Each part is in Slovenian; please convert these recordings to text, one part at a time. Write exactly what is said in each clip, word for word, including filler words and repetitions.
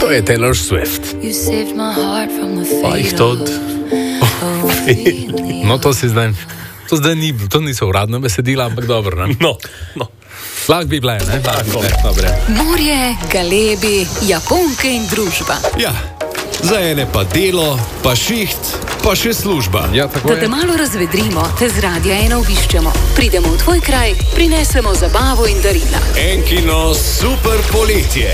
To je Taylor Swift. Pa jih to od... No, to si zdaj... To zdaj ni, to niso uradno besedila, ampak dobro, ne? No, no. Lahko bi bile, ne? Lahko bi bile, Morje, galebi, Japonke in družba. Ja, za ene pa delo, pa šiht, pa še služba. Ja, tako da je. te malo razvedrimo, te z Radia ena obiščemo. Pridemo v tvoj kraj, prinesemo zabavo in darila. Enkino super poletje.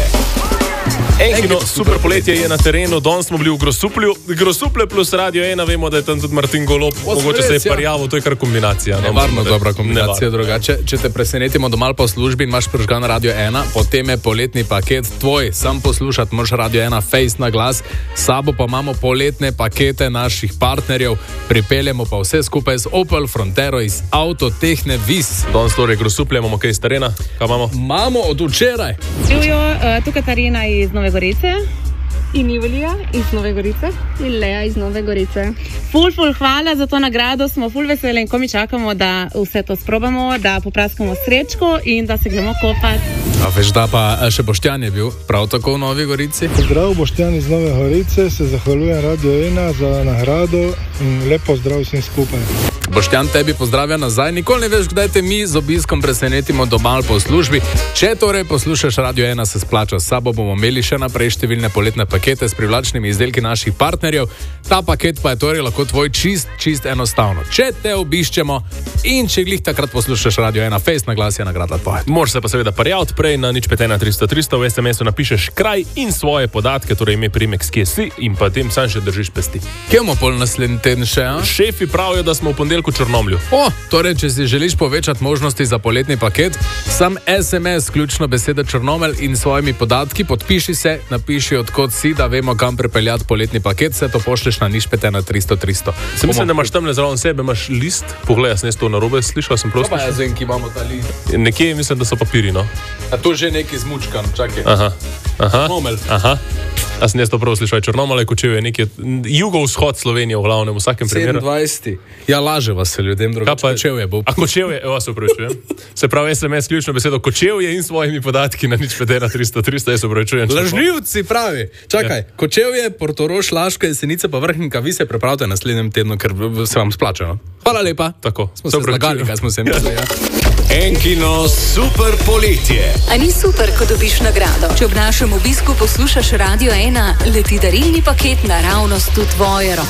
Enkino super poletje je na terenu, danes smo bili v Grosuplju. Grosuplje plus Radio ena, vemo, da je tam tudi Martin Golob. Mogoče se je parjavo, to je kar kombinacija. No? Nevarno dobra kombinacija, drugače. Če te presenetimo doma po službi in imaš prižgan Radio ena, potem je poletni paket tvoj. Sam poslušati moraš Radio ena face na glas, sabo pa imamo poletne pakete naših partnerjev. Pripeljemo pa vse skupaj z Opel Frontero iz Autotehne Vis. Danes torej Grosuplje, imamo kaj iz terena? Kaj imamo? Imamo od včeraj. Živijo, uh, tukaj Katarina iz Nove Gorice. In Julia iz Nove Gorice. In Lea iz Nove Gorice. Ful, ful, hvala za to nagrado, smo ful veseli in ko mi čakamo, da vse to sprobamo, da popraskamo srečko in da se gremo kopati. A veš, da pa še Boštjan je bil prav tako v Novi Gorici? Pozdrav, Boštjan iz Nove Gorice, se zahvaljujem Radio ena za nagrado in lepo zdrav vsem skupaj. Boštjan, tebi pozdravlja nazaj. Nikoli ne veš, kdaj te mi z obiskom presenetimo doma ali po službi. Če torej poslušaš Radio ena, se splača. S sabo bomo imeli še naprej številne poletne pakete s privlačnimi izdelki naših partnerjev. Ta paket pa je torej lahko tvoj čist, čist enostavno. Če te obiščemo in če glih takrat poslušaš Radio ena, face na glas je nagrada tvoja. Moraš se pa seveda parjaviti prej na nič pet ena tristo tristo, v es em esu napišeš kraj in svoje podatke, torej ime, priimek, kje si in pa tem sam še držiš pesti. Kje bomo pol naslednji teden še, a? Šefi pravijo, da smo v ponedeljku v Črnomlju. O, torej, če si želiš povečati možnosti za poletni paket, sam es em es, ključno beseda Črnomelj in svojimi podatki, podpiši se, napiši odkot si, da vemo, kam pripeljati poletni paket, se to pošleš na nič pet ena tristo tristo. Se mislim, da imaš tamle zraven sebe, imaš list, poglej, jaz ne to narobe, slišal sem prosto. Pa jaz vem, ki imamo ta list. Nekje mislim, da so papiri, no. A to že neki zmučkan, čakaj. Aha, aha, Črnomelj. aha. A sem jaz to prav slišal, Črnomelj, Kočevje, nekje jugovzhod Slovenije v glavnem, v vsakem primeru. sedemindvajseti. Ja, laže vas se ljudem, drugače Kočevje bo. A Kočevje, evo se upravičujem. Se pravi, es em es ključno besedo Kočevje in svojimi podatki na nič pet ena tristo tristo, jaz se upravičujem. Lažnivci pravi. Čakaj, ja. Kočevje, Portorož, Laška, Jesenice pa Vrhnika, vi se prepravite naslednjem tednu, ker se vam splača. Hvala lepa. Tako. Smo se zlagali, kaj smo se mislili, ja. Enkino super poletje. A ni super, ko dobiš nagrado? Če ob našem obisku poslušaš Radio ena, leti darilni paket naravnost v tvoje roke.